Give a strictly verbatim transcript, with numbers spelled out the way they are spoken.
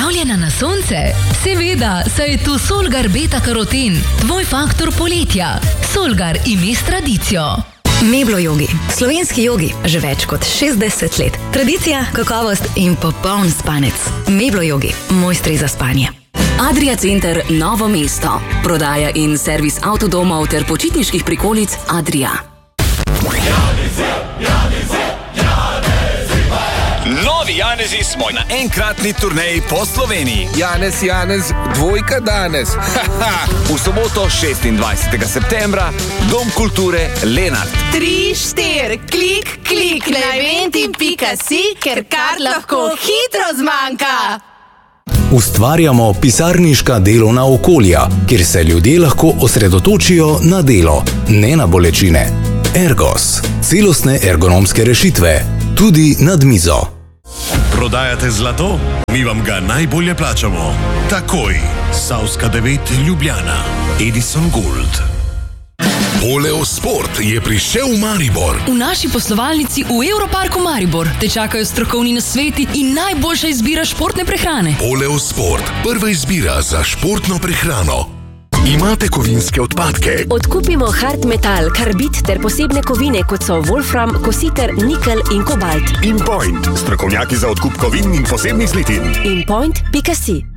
pripravljena na sonce? Seveda, saj je tu Solgar beta-karoten, tvoj faktor poletja. Solgar ime s tradicijo. Meblo jogi. Slovenski jogi že več kot šestdeset let. Tradicija, kakovost in popoln spanec. Meblo jogi. Mojstri za spanje. Adria Center Novo mesto. Prodaja in servis avtodomov ter počitniških prikolic Adria. Novi Janezi smo na enkratni turneji po Sloveniji. Janez, Janez, dvojka danes. V soboto šestindvajsetega septembra, Dom kulture Lenart. Tri, štir, klik, klik na eventim pika si, ker kar lahko hitro zmanjka. Ustvarjamo pisarniška delovna okolja, kjer se ljudje lahko osredotočijo na delo, ne na bolečine. Ergos. Celostne ergonomske rešitve. Tudi nad mizo. Prodajate zlato? Mi vam ga najbolje plačamo. Takoj. Savska devet Ljubljana. Edison Gold. Oleosport je prišel v Maribor. V naši poslovalnici v Europarku Maribor te čakajo strokovni nasveti in najboljša izbira športne prehrane. Oleosport, prva izbira za športno prehrano. Imate kovinske odpadke? Odkupimo hard metal, karbid ter posebne kovine, kot so wolfram, kositer, nikel in kobalt. InPoint, strokovnjaki za odkup kovin in posebnih zlitin. InPoint pika si